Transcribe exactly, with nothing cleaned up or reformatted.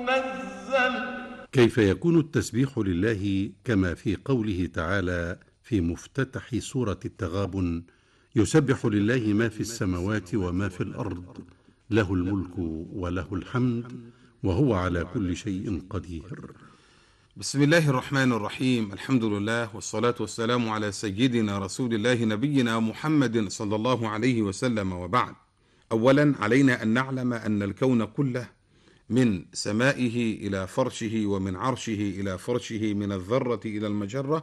نزل. كيف يكون التسبيح لله كما في قوله تعالى في مفتتح سورة التغابن: يسبح لله ما في السماوات وما في الأرض، له الملك وله الحمد وهو على كل شيء قدير. بسم الله الرحمن الرحيم. الحمد لله والصلاة والسلام على سيدنا رسول الله نبينا محمد صلى الله عليه وسلم، وبعد. أولا علينا أن نعلم أن الكون كله من سمائه إلى فرشه ومن عرشه إلى فرشه، من الذرة إلى المجرة،